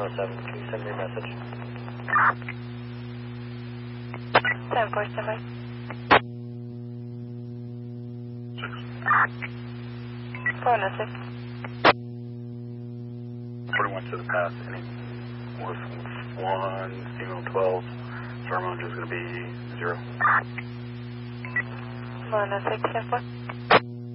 107, can you send me a message? 10-4, standby. 406. 41 to the pass, any with 1, signal 12, storm mode is going to be 0. 106, 10-4.